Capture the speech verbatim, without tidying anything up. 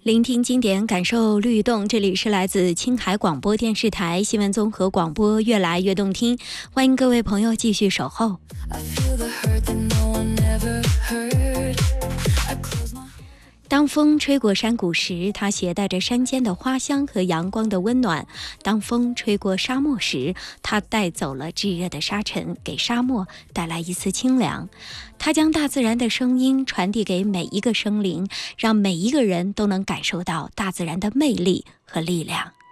聆听经典，感受律动。这里是来自青海广播电视台新闻综合广播，越来越动听。欢迎各位朋友继续守候。当风吹过山谷时，它携带着山间的花香和阳光的温暖；当风吹过沙漠时，它带走了炙热的沙尘，给沙漠带来一丝清凉。它将大自然的声音传递给每一个生灵，让每一个人都能感受到大自然的魅力和力量。